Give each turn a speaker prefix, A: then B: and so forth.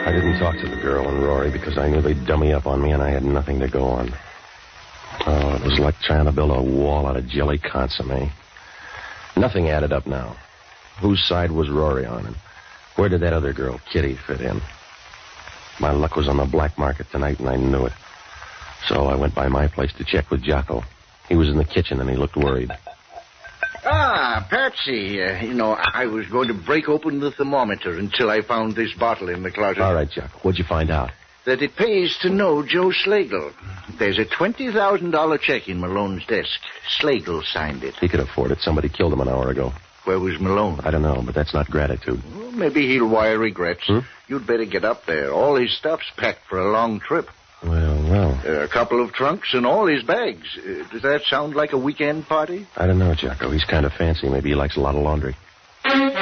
A: I didn't talk to the girl and Rory because I knew they'd dummy up on me and I had nothing to go on. Oh, it was like trying to build a wall out of jelly consomme. Nothing added up now. Whose side was Rory on, and where did that other girl, Kitty, fit in? My luck was on the black market tonight, and I knew it. So I went by my place to check with Jocko. He was in the kitchen, and he looked worried.
B: Ah, Patsy, I was going to break open the thermometer until I found this bottle in the closet.
A: All right, Jocko. What'd you find out?
B: That it pays to know Joe Slagle. There's a $20,000 check in Malone's desk. Slagle signed it.
A: He could afford it. Somebody killed him an hour ago.
B: Where was Malone?
A: I don't know, but that's not gratitude.
B: Well, maybe he'll wire regrets. You'd better get up there. All his stuff's packed for a long trip.
A: Well.
B: A couple of trunks and all his bags. Does that sound like a weekend party?
A: I don't know, Jocko. He's kind of fancy. Maybe he likes a lot of laundry.